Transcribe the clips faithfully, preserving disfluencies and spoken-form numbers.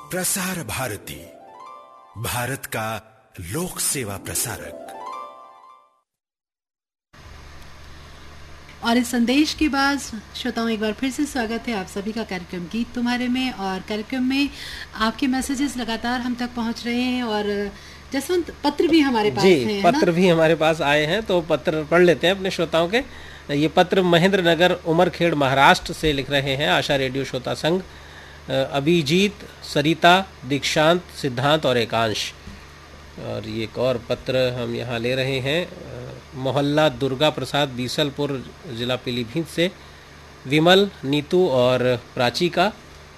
प्रसार भारती, भारत का लोक सेवा प्रसारक। और इस संदेश के बाद श्रोताओं एक बार फिर से स्वागत है आप सभी का कार्यक्रम गीत तुम्हारे में। और कार्यक्रम में आपके मैसेजेस लगातार हम तक पहुंच रहे हैं और जसवंत पत्र भी हमारे पास जी, हैं, पत्र भी हमारे पास आए हैं, तो पत्र पढ़ लेते हैं अपने श्रोताओं के। ये पत्र महेंद्र नगर उमरखेड़ महाराष्ट्र से लिख रहे हैं आशा रेडियो श्रोता संघ। अभिजीत, सरिता, दीक्षांत, सिद्धांत और एकांश। और ये एक और पत्र हम यहाँ ले रहे हैं मोहल्ला दुर्गा प्रसाद बीसलपुर जिला पीलीभीत से विमल, नीतू और प्राची का।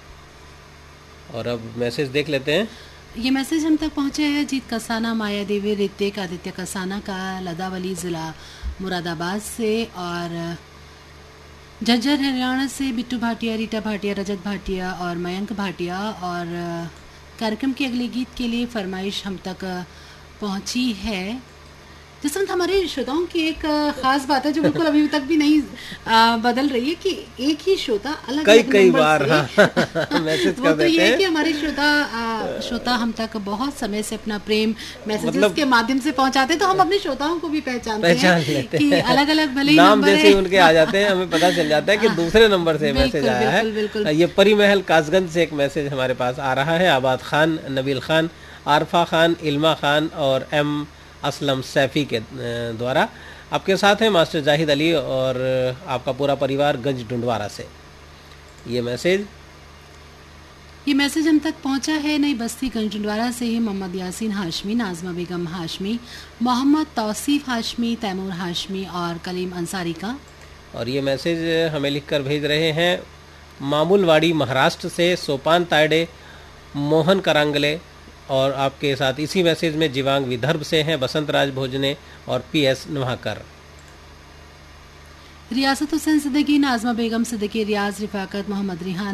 और अब मैसेज देख लेते हैं। ये मैसेज हम तक पहुंचे हैं जीत कसाना, माया देवी, ऋतिक, आदित्य कसाना का लदावली जिला मुरादाबाद से। और झज्जर हरियाणा से बिट्टू भाटिया, रीटा भाटिया, रजत भाटिया और मयंक भाटिया। और कार्यक्रम के अगले गीत के लिए फरमाइश हम तक पहुंची है। जसवंत, हमारे श्रोताओं की एक खास बात है जो बिल्कुल अभी तक भी नहीं आ, बदल रही है कि एक ही श्रोता अलग कई अलग कई बार हाँ, मैसेज कर वो तो देते ये है हैं कि हमारे श्रोता आ, श्रोता हम तक बहुत समय से अपना प्रेम मैसेजेस मतलब, के माध्यम से पहुंचाते हैं, तो हम अपने श्रोताओं को भी पहचानते पहचान हैं लेते कि हैं। अलग अलग भले ही नाम नंबर जैसे ही है। उनके आ जाते हैं हमें पता चल जाता है कि दूसरे नंबर से बिल्कुल, मैसेज आया बिल्कुल, बिल्कुल। है। ये परी महल कासगंज से एक मैसेज हमारे पास आ रहा है। आबाद खान, नबील खान, आरफा खान, इल्मा खान और एम असलम सैफी के द्वारा। आपके साथ हैं मास्टर जाहिद अली और आपका पूरा परिवार गंज ढूंढवारा से। ये मैसेज ये मैसेज हम तक पहुंचा है नई बस्ती गंजडवारा से ही मोहम्मद यासीन हाशमी, नाजमा बेगम हाशमी, मोहम्मद तौसीफ हाशमी, तैमूर हाशमी और कलीम अंसारी का। और ये मैसेज हमें लिखकर भेज रहे हैं मामूलवाड़ी महाराष्ट्र से सोपान तायडे, मोहन करांगले। और आपके साथ इसी मैसेज में जीवांग विदर्भ से हैं बसंत राज भोजने और पी एस नवाकर। रियासत हुसैन सिद्दीकी, नाजमा बेगम सिद्दीकी, रियाज, रिफाकत, मोहम्मद रिहान,